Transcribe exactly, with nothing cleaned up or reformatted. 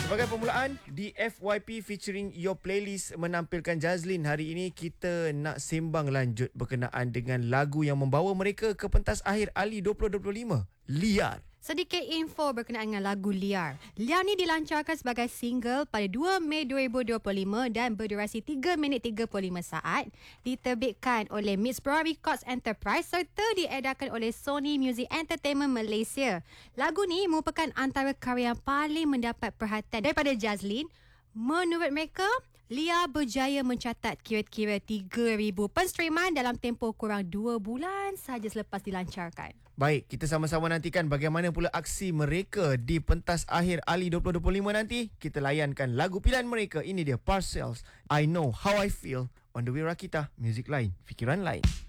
Sebagai permulaan, di F Y P featuring Your Playlist menampilkan Jazlin. Hari ini kita nak sembang lanjut berkenaan dengan lagu yang membawa mereka ke pentas akhir Ali dua ribu dua puluh lima, Liar. Sedikit info berkenaan dengan lagu Liar. Liar ni dilancarkan sebagai single pada dua Mei dua ribu dua puluh lima dan berdurasi tiga minit tiga puluh lima saat. Diterbitkan oleh Mixbra Records Enterprise serta diedarkan oleh Sony Music Entertainment Malaysia. Lagu ni merupakan antara karya yang paling mendapat perhatian daripada Jazlin. Menurut mereka, Liar berjaya mencatat kira-kira tiga ribu penstriman dalam tempoh kurang dua bulan sahaja selepas dilancarkan. Baik, kita sama-sama nantikan bagaimana pula aksi mereka di pentas akhir Ali dua ribu dua puluh lima nanti. Kita layankan lagu pilihan mereka. Ini dia Parcels, I Know How I Feel on The Wira Kita. Music lain, fikiran lain.